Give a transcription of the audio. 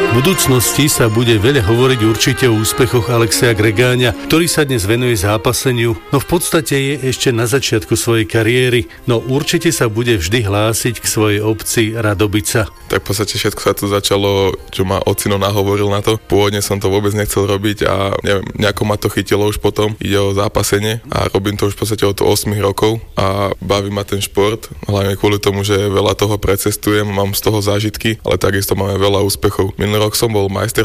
V budúcnosti sa bude veľa hovoriť určite o úspechoch Alexeja Gregáňa, ktorý sa dnes venuje zápaseniu, no v podstate je ešte na začiatku svojej kariéry, no určite sa bude vždy hlásiť k svojej obci Radobica. Tak v podstate všetko sa tu začalo, čo ma ocino nahovoril na to. Pôvodne som to vôbec nechcel robiť a neviem, nejako ma to chytilo už potom. Ide o zápasenie a robím to už v podstate od 8 rokov a baví ma ten šport, hlavne kvôli tomu, že veľa toho precestujem, mám z toho zážitky, ale takisto máme veľa úspechov. Minulý rok som bol majster